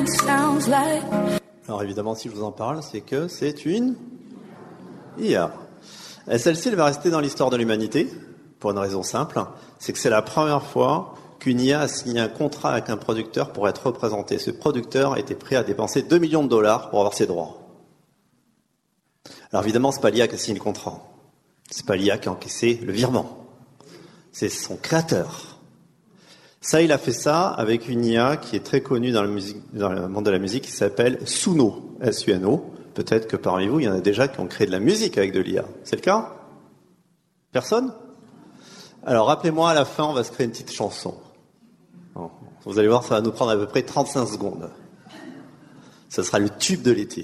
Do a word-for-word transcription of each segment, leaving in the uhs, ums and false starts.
Alors évidemment, si je vous en parle, c'est que c'est une I A. Et celle-ci, elle va rester dans l'histoire de l'humanité, pour une raison simple, c'est que c'est la première fois qu'une I A a signé un contrat avec un producteur pour être représenté. Ce producteur était prêt à dépenser deux millions de dollars pour avoir ses droits. Alors évidemment, c'est pas l'I A qui a signé le contrat. C'est pas l'I A qui a encaissé le virement. C'est son créateur. Ça, il a fait ça avec une I A qui est très connue dans le, musique, dans le monde de la musique, qui s'appelle Suno, S U N O. Peut-être que parmi vous, il y en a déjà qui ont créé de la musique avec de l'I A. C'est le cas? Personne? Alors, rappelez-moi, à la fin, on va se créer une petite chanson. Vous allez voir, ça va nous prendre à peu près trente-cinq secondes. Ça sera le tube de l'été.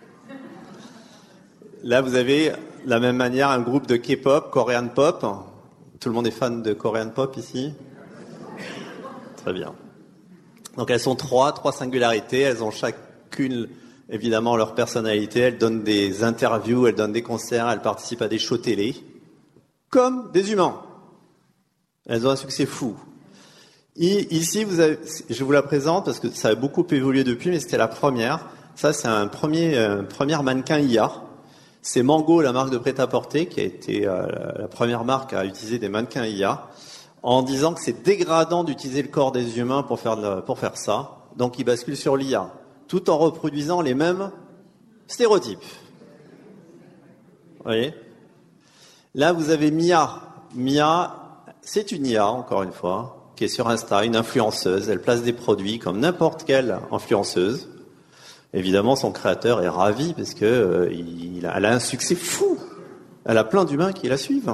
Là, vous avez, de la même manière, un groupe de K-pop, Korean Pop. Tout le monde est fan de Korean Pop ici? Très bien. Donc, elles sont trois, trois singularités. Elles ont chacune, évidemment, leur personnalité. Elles donnent des interviews, elles donnent des concerts, elles participent à des shows télé. Comme des humains. Elles ont un succès fou. Et ici, vous avez, je vous la présente parce que ça a beaucoup évolué depuis, mais c'était la première. Ça, c'est un premier, euh, premier mannequin I A. C'est Mango, la marque de prêt-à-porter, qui a été euh, la première marque à utiliser des mannequins I A, en disant que c'est dégradant d'utiliser le corps des humains pour faire, de la, pour faire ça. Donc, ils basculent sur l'I A, tout en reproduisant les mêmes stéréotypes. Vous voyez ? Là, vous avez Mia. Mia, c'est une I A, encore une fois, qui est sur Insta, une influenceuse. Elle place des produits comme n'importe quelle influenceuse. Évidemment, son créateur est ravi parce que euh, il a, elle a un succès fou. Elle a plein d'humains qui la suivent.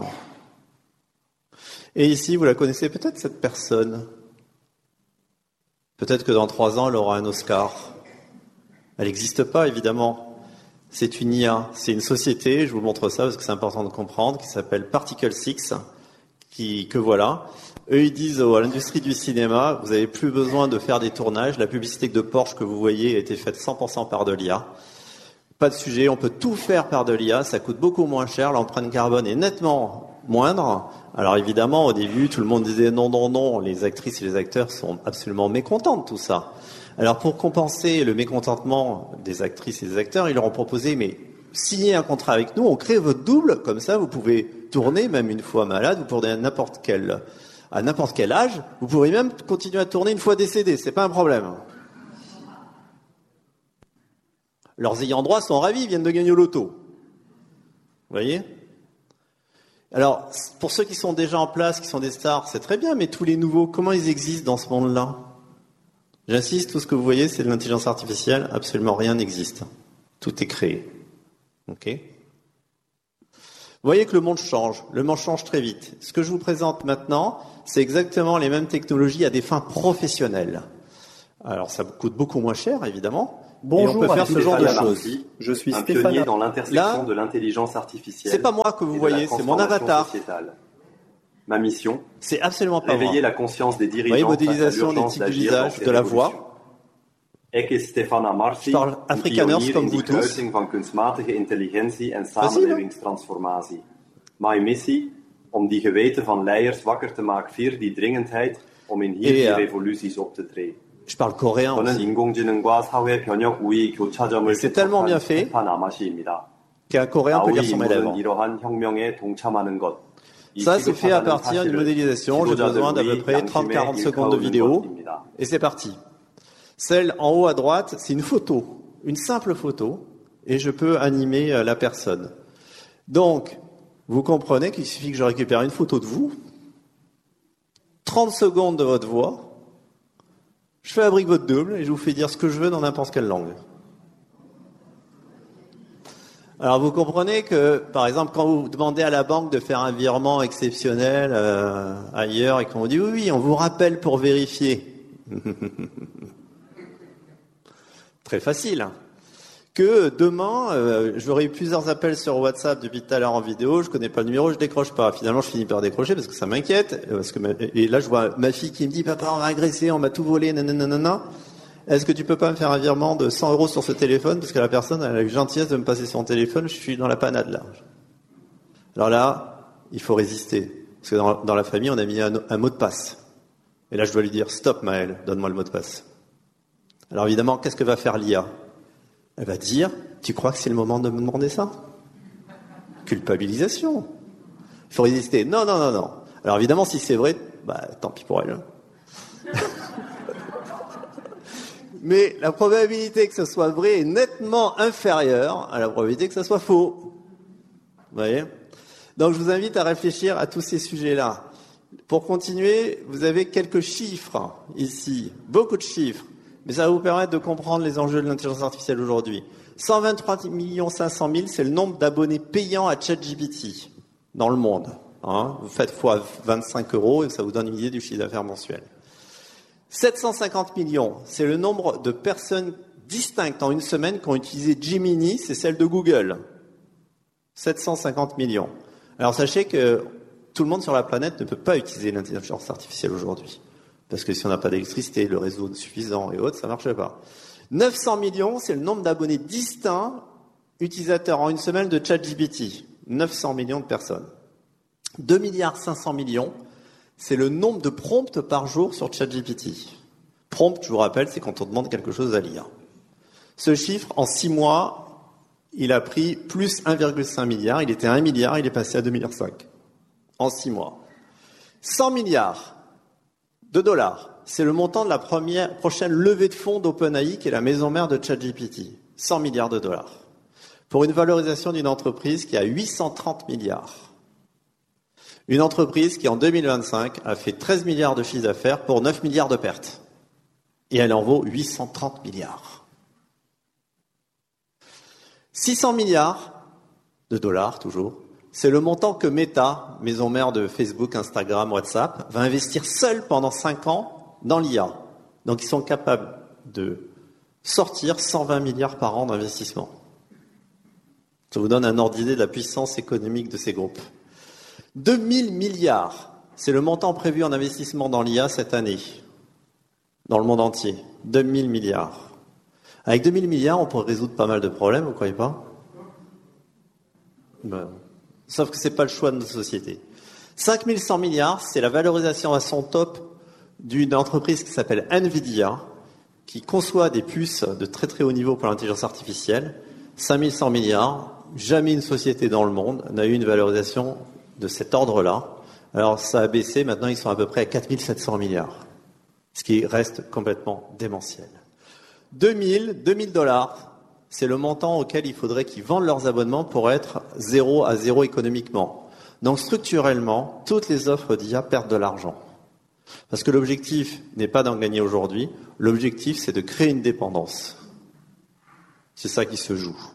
Et ici, vous la connaissez peut-être, cette personne. Peut-être que dans trois ans, elle aura un Oscar. Elle n'existe pas, évidemment. C'est une I A, c'est une société, je vous montre ça parce que c'est important de comprendre, qui s'appelle Particle six, qui, que voilà. Eux, ils disent à l'industrie du cinéma, vous n'avez plus besoin de faire des tournages. La publicité de Porsche que vous voyez a été faite cent pour cent par de l'I A. Pas de sujet, on peut tout faire par de l'I A, ça coûte beaucoup moins cher, l'empreinte carbone est nettement moindre. Alors évidemment, au début, tout le monde disait non, non, non, les actrices et les acteurs sont absolument mécontents de tout ça. Alors pour compenser le mécontentement des actrices et des acteurs, ils leur ont proposé, mais signez un contrat avec nous, on crée votre double, comme ça vous pouvez tourner, même une fois malade, vous pourrez à n'importe quel... à n'importe quel âge, vous pourrez même continuer à tourner une fois décédé, c'est pas un problème. Leurs ayants droit sont ravis, ils viennent de gagner au loto. Vous voyez ? Alors, pour ceux qui sont déjà en place, qui sont des stars, c'est très bien, mais tous les nouveaux, comment ils existent dans ce monde-là ? J'insiste, tout ce que vous voyez, c'est de l'intelligence artificielle, absolument rien n'existe. Tout est créé. Ok ? Vous voyez que le monde change, le monde change très vite. Ce que je vous présente maintenant, c'est exactement les mêmes technologies à des fins professionnelles. Alors ça coûte beaucoup moins cher, évidemment. Bonjour, et on peut faire ce genre de choses. Marty. Je suis un Stéphane pionnier dans l'intersection Là, de l'intelligence artificielle. C'est pas moi que vous voyez, c'est mon avatar. Sociétale. Ma mission, c'est absolument pas réveiller moi. la conscience des dirigeants. Vous voyez, modélisation des types d'usage, de la voix. Ik is Stefana Marti, Je parle afrikaners comme vous tous. kruising van kunstmatige intelligentie en samenlevingstransformatie. Mijn missie, om die geweten van leiders wakker te maken via die dringendheid, om in hier die revoluties op te treden. Je parle coréen 저는 aussi. 인공지능과 사회 변혁 우위 교차점을 C'est tellement bien fait qu'un coréen peut lire sur mes lèvres. 이러한 혁명에 동참하는 것. Ça, c'est fait à partir d'une modélisation. J'ai besoin d'à peu près trente à quarante secondes de vidéo. Et c'est parti. Celle en haut à droite, c'est une photo. Une simple photo. Et je peux animer la personne. Donc, vous comprenez qu'il suffit que je récupère une photo de vous, trente secondes de votre voix, je fabrique votre double et je vous fais dire ce que je veux dans n'importe quelle langue. Alors vous comprenez que, par exemple, quand vous demandez à la banque de faire un virement exceptionnel euh, ailleurs et qu'on vous dit oui, oui, on vous rappelle pour vérifier. Très facile. Que demain, euh, j'aurai eu plusieurs appels sur WhatsApp depuis tout à l'heure en vidéo, je connais pas le numéro, je décroche pas. Finalement, je finis par décrocher parce que ça m'inquiète. Parce que ma, et là, je vois ma fille qui me dit « Papa, on m'a agressé, on m'a tout volé, nanana. Est-ce que tu peux pas me faire un virement de cent euros sur ce téléphone ?» Parce que la personne elle a eu gentillesse de me passer son téléphone, je suis dans la panade là. Alors là, il faut résister. Parce que dans, dans la famille, on a mis un, un mot de passe. Et là, je dois lui dire « Stop Maël, donne-moi le mot de passe. » Alors évidemment, qu'est-ce que va faire l'I A? Elle va dire, tu crois que c'est le moment de me demander ça? Culpabilisation. Il faut résister. Non, non, non, non. Alors évidemment, si c'est vrai, bah tant pis pour elle. Mais la probabilité que ce soit vrai est nettement inférieure à la probabilité que ce soit faux. Vous voyez? Donc je vous invite à réfléchir à tous ces sujets-là. Pour continuer, vous avez quelques chiffres ici, beaucoup de chiffres, mais ça va vous permettre de comprendre les enjeux de l'intelligence artificielle aujourd'hui. cent vingt-trois millions cinq cent mille, c'est le nombre d'abonnés payants à ChatGPT dans le monde. Hein, vous faites fois vingt-cinq euros et ça vous donne une idée du chiffre d'affaires mensuel. sept cent cinquante millions, c'est le nombre de personnes distinctes en une semaine qui ont utilisé Gemini, c'est celle de Google. sept cent cinquante millions. Alors sachez que tout le monde sur la planète ne peut pas utiliser l'intelligence artificielle aujourd'hui. Parce que si on n'a pas d'électricité, le réseau suffisant et autres, ça ne marche pas. neuf cents millions, c'est le nombre d'abonnés distincts utilisateurs en une semaine de ChatGPT. neuf cents millions de personnes. deux milliards cinq cents millions, c'est le nombre de prompts par jour sur ChatGPT. Prompt, je vous rappelle, c'est quand on demande quelque chose à l'I A. Ce chiffre, en six mois, il a pris plus un virgule cinq milliard. Il était à un milliard, il est passé à deux virgule cinq milliards. En six mois. cent milliards de dollars, c'est le montant de la première, prochaine levée de fonds d'OpenAI, qui est la maison mère de ChatGPT. cent milliards de dollars. Pour une valorisation d'une entreprise qui a huit cent trente milliards. Une entreprise qui, en deux mille vingt-cinq, a fait treize milliards de chiffre d'affaires pour neuf milliards de pertes. Et elle en vaut huit cent trente milliards. six cents milliards de dollars, toujours. C'est le montant que Meta, maison mère de Facebook, Instagram, WhatsApp, va investir seul pendant cinq ans dans l'I A. Donc ils sont capables de sortir cent vingt milliards par an d'investissement. Ça vous donne un ordre d'idée de la puissance économique de ces groupes. deux mille milliards, c'est le montant prévu en investissement dans l'I A cette année, dans le monde entier. deux mille milliards. Avec deux mille milliards, on pourrait résoudre pas mal de problèmes, vous ne croyez pas? Ben, sauf que ce n'est pas le choix de notre société. cinq mille cent milliards, c'est la valorisation à son top d'une entreprise qui s'appelle Nvidia, qui conçoit des puces de très très haut niveau pour l'intelligence artificielle. cinq mille cent milliards, jamais une société dans le monde n'a eu une valorisation de cet ordre-là. Alors ça a baissé, maintenant ils sont à peu près à quatre mille sept cents milliards, ce qui reste complètement démentiel. deux mille dollars, c'est le montant auquel il faudrait qu'ils vendent leurs abonnements pour être zéro à zéro économiquement. Donc structurellement, toutes les offres d'I A perdent de l'argent. Parce que l'objectif n'est pas d'en gagner aujourd'hui, l'objectif c'est de créer une dépendance. C'est ça qui se joue.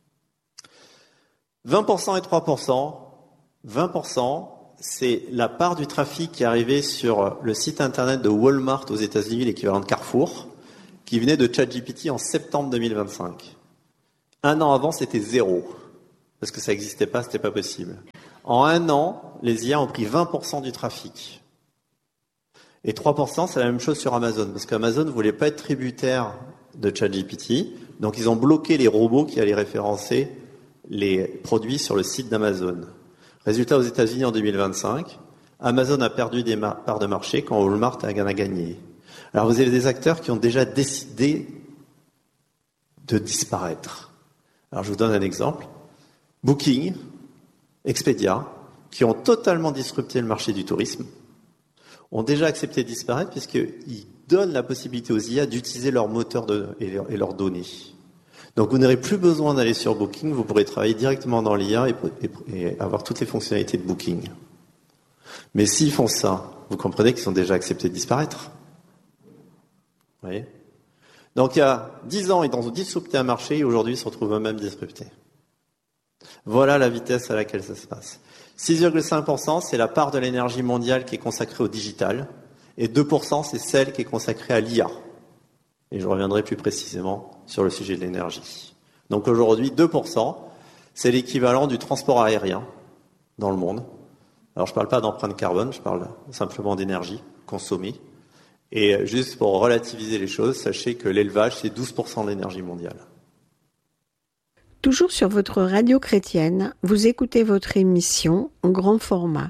vingt pour cent et trois pour cent, vingt pour cent, c'est la part du trafic qui est arrivé sur le site internet de Walmart aux États-Unis, l'équivalent de Carrefour, qui venait de ChatGPT en septembre deux mille vingt-cinq. Un an avant, c'était zéro, parce que ça n'existait pas, c'était pas possible. En un an, les I A ont pris vingt pour cent du trafic. Et trois pour cent, c'est la même chose sur Amazon, parce qu'Amazon ne voulait pas être tributaire de ChatGPT, donc ils ont bloqué les robots qui allaient référencer les produits sur le site d'Amazon. Résultat, aux États-Unis en deux mille vingt-cinq, Amazon a perdu des parts de marché quand Walmart a gagné. Alors vous avez des acteurs qui ont déjà décidé de disparaître. Alors je vous donne un exemple. Booking, Expedia, qui ont totalement disrupté le marché du tourisme, ont déjà accepté de disparaître puisqu'ils donnent la possibilité aux I A d'utiliser leur moteur de, et, leur, et leurs données. Donc vous n'aurez plus besoin d'aller sur Booking, vous pourrez travailler directement dans l'I A et, et, et avoir toutes les fonctionnalités de Booking. Mais s'ils font ça, vous comprenez qu'ils ont déjà accepté de disparaître. Vous voyez ? Donc il y a dix ans, ils ont disrupté un marché et aujourd'hui ils se retrouvent eux-mêmes disruptés. Voilà la vitesse à laquelle ça se passe. six virgule cinq pour cent, c'est la part de l'énergie mondiale qui est consacrée au digital et deux pour cent, c'est celle qui est consacrée à l'I A. Et je reviendrai plus précisément sur le sujet de l'énergie. Donc aujourd'hui, deux pour cent, c'est l'équivalent du transport aérien dans le monde. Alors je ne parle pas d'empreinte carbone, je parle simplement d'énergie consommée. Et juste pour relativiser les choses, sachez que l'élevage, c'est douze pour cent de l'énergie mondiale. Toujours sur votre radio chrétienne, vous écoutez votre émission en grand format.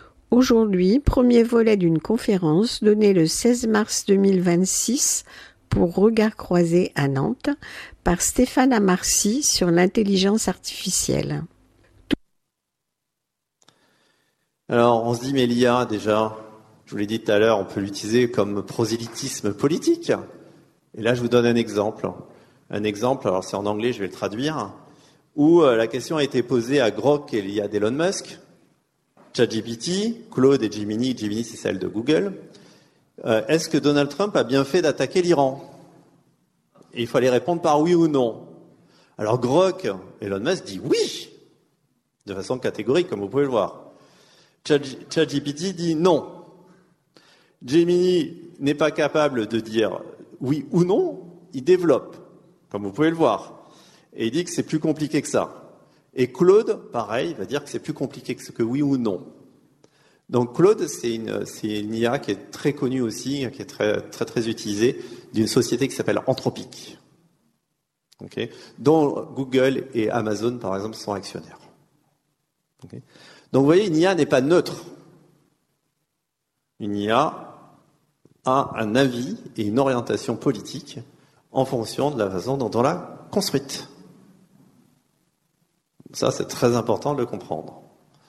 Aujourd'hui, premier volet d'une conférence donnée le seize mars deux mille vingt-six pour Regard croisé à Nantes par Stéphane Amarcy sur l'intelligence artificielle. Alors, on se dit, mais l'I A, déjà, je vous l'ai dit tout à l'heure, on peut l'utiliser comme prosélytisme politique. Et là, je vous donne un exemple. Un exemple, alors c'est en anglais, je vais le traduire, où la question a été posée à Grok et l'I A d'Elon Musk, ChatGPT, Claude et Gemini, Gemini c'est celle de Google. Euh, est-ce que Donald Trump a bien fait d'attaquer l'Iran? Et il fallait répondre par oui ou non. Alors Grok, Elon Musk dit oui, de façon catégorique, comme vous pouvez le voir. ChatGPT dit non. Gemini n'est pas capable de dire oui ou non, il développe, comme vous pouvez le voir. Et il dit que c'est plus compliqué que ça. Et Claude, pareil, va dire que c'est plus compliqué que, que oui ou non. Donc Claude, c'est une, c'est une I A qui est très connue aussi, qui est très très très utilisée, d'une société qui s'appelle Anthropic, okay, dont Google et Amazon, par exemple, sont actionnaires. Okay. Donc vous voyez, une I A n'est pas neutre. Une I A a un avis et une orientation politique en fonction de la façon dont on l'a construite. Ça, c'est très important de le comprendre.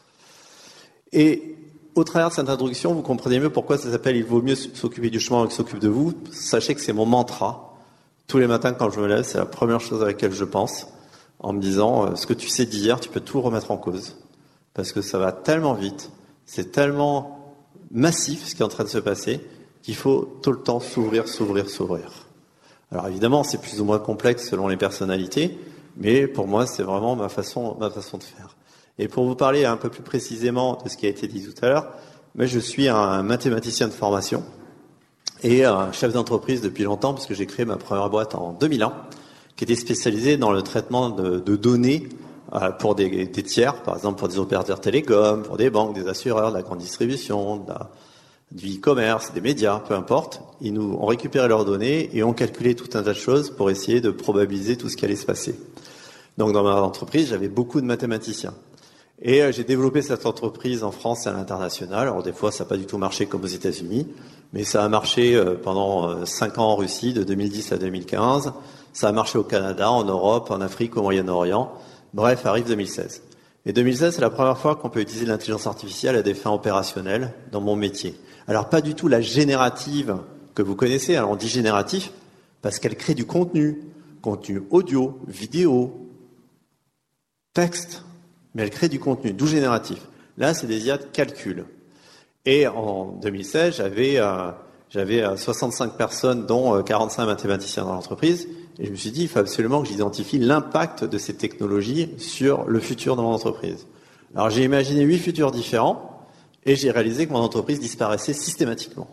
Et au travers de cette introduction, vous comprenez mieux pourquoi ça s'appelle « Il vaut mieux s'occuper du chemin qu'il s'occupe de vous ». Sachez que c'est mon mantra. Tous les matins, quand je me lève, c'est la première chose à laquelle je pense, en me disant « Ce que tu sais d'hier, tu peux tout remettre en cause ». Parce que ça va tellement vite, c'est tellement massif ce qui est en train de se passer, qu'il faut tout le temps s'ouvrir, s'ouvrir, s'ouvrir. Alors évidemment, c'est plus ou moins complexe selon les personnalités, mais pour moi, c'est vraiment ma façon, ma façon de faire. Et pour vous parler un peu plus précisément de ce qui a été dit tout à l'heure, moi je suis un mathématicien de formation et un chef d'entreprise depuis longtemps, parce que j'ai créé ma première boîte en deux mille un, qui était spécialisée dans le traitement de, de données pour des, des tiers, par exemple pour des opérateurs télécoms, pour des banques, des assureurs, de la grande distribution, de la, du e-commerce, des médias, peu importe. Ils nous ont récupéré leurs données et ont calculé tout un tas de choses pour essayer de probabiliser tout ce qui allait se passer. Donc dans ma entreprise, j'avais beaucoup de mathématiciens. Et euh, j'ai développé cette entreprise en France et à l'international. Alors des fois, ça n'a pas du tout marché comme aux États-Unis, mais ça a marché euh, pendant euh, cinq ans en Russie, de deux mille dix à deux mille quinze. Ça a marché au Canada, en Europe, en Afrique, au Moyen-Orient. Bref, arrive deux mille seize. Et deux mille seize, c'est la première fois qu'on peut utiliser l'intelligence artificielle à des fins opérationnelles dans mon métier. Alors pas du tout la générative que vous connaissez, alors on dit génératif parce qu'elle crée du contenu, contenu audio, vidéo, texte, mais elle crée du contenu, d'où génératif. Là, c'est des I A de calcul. Et en deux mille seize, j'avais, euh, j'avais soixante-cinq personnes, dont euh, quarante-cinq mathématiciens dans l'entreprise. Et je me suis dit, il faut absolument que j'identifie l'impact de ces technologies sur le futur de mon entreprise. Alors j'ai imaginé huit futurs différents et j'ai réalisé que mon entreprise disparaissait systématiquement.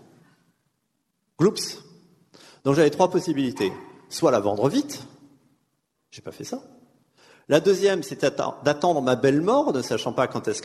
Gloops. Donc j'avais trois possibilités. Soit la vendre vite. J'ai pas fait ça. La deuxième, c'était d'attendre ma belle mort, ne sachant pas quand est-ce